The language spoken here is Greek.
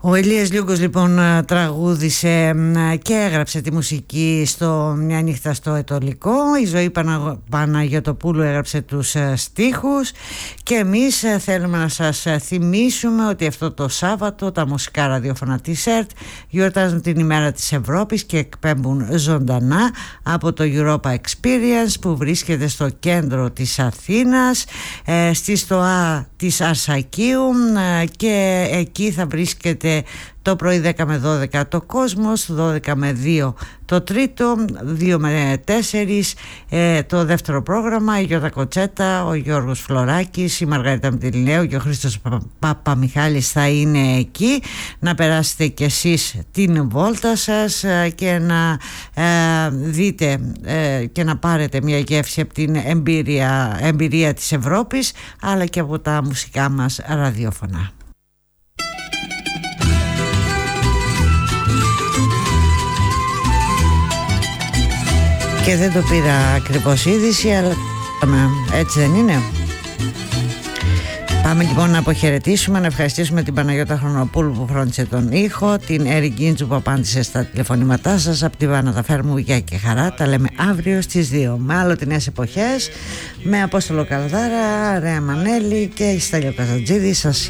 Ο Ηλίας Λιούγκος λοιπόν τραγούδισε και έγραψε τη μουσική στο Μια νύχτα στο Ετωλικό. Η Ζωή Παναγιωτοπούλου έγραψε τους στίχους. Και εμείς θέλουμε να σας θυμίσουμε ότι αυτό το Σάββατο τα μουσικά ραδιόφωνα της ΕΡΤ γιορτάζουν την ημέρα της Ευρώπης και εκπέμπουν ζωντανά από το Europa Experience που βρίσκεται στο κέντρο της Αθήνας, στη στοά της Αρσακίου, και εκεί θα βρίσκεται το πρωί 10 με 12 το Κόσμος, 12 με 2 το τρίτο, 2 με 4 το δεύτερο πρόγραμμα. Η Γιώτα Κοτσέτα, ο Γιώργος Φλωράκης, η Μαργαρίτα Μητυλινέου και ο Χρήστος Παπαμιχάλης θα είναι εκεί. Να περάσετε κι εσείς την βόλτα σας και να δείτε και να πάρετε μια γεύση από την εμπειρία της Ευρώπης, αλλά και από τα μουσικά μας ραδιόφωνα. Και δεν το πήρα ακριβώς είδηση, αλλά έτσι δεν είναι? Πάμε λοιπόν να αποχαιρετήσουμε, να ευχαριστήσουμε την Παναγιώτα Χρονοπούλου που φρόντισε τον ήχο, την Έρη Γκίντσου που απάντησε στα τηλεφωνήματά σας. Από τη Βάνα τα φέρουμε γεια και χαρά. Τα λέμε αύριο στις 2 με άλλοτινές εποχές, με Απόστολο Καλδάρα, Ρέα Μανέλη και Στέλιο Καζατζίδη. Σας